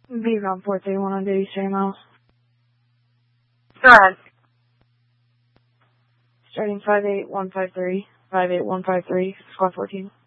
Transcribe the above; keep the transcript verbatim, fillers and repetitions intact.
Beacon four three one on duty, Sterling Miles. Go ahead. Starting five eight one five three, five eight one five three, squad fourteen.